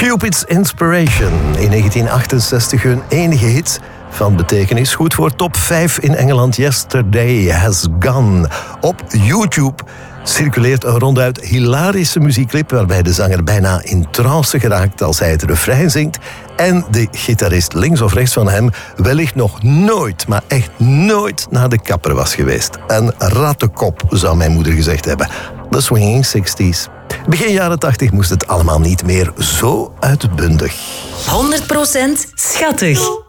Cupid's Inspiration. In 1968 hun enige hit van betekenis. Goed voor top 5 in Engeland. Yesterday Has Gone. Op YouTube circuleert een ronduit hilarische muziekclip waarbij de zanger bijna in trance geraakt als hij het refrein zingt en de gitarist links of rechts van hem wellicht nog nooit, maar echt nooit naar de kapper was geweest. Een rattenkop, zou mijn moeder gezegd hebben. The Swinging 60s. Begin jaren 80 moest het allemaal niet meer zo uitbundig. 100% schattig.